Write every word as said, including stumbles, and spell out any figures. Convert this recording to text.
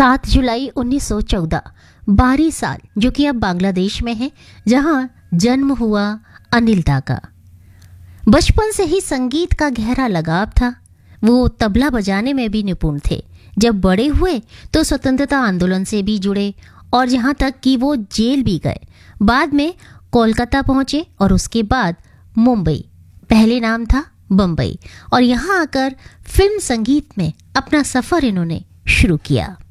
सात जुलाई उन्नीस सौ चौदह, बारी साल, जो कि अब बांग्लादेश में है, जहां जन्म हुआ अनिल दा का। बचपन से ही संगीत का गहरा लगाव था। वो तबला बजाने में भी निपुण थे। जब बड़े हुए तो स्वतंत्रता आंदोलन से भी जुड़े और यहाँ तक कि वो जेल भी गए। बाद में कोलकाता पहुंचे और उसके बाद मुंबई, पहले नाम था बम्बई, और यहाँ आकर फिल्म संगीत में अपना सफर इन्होंने शुरू किया।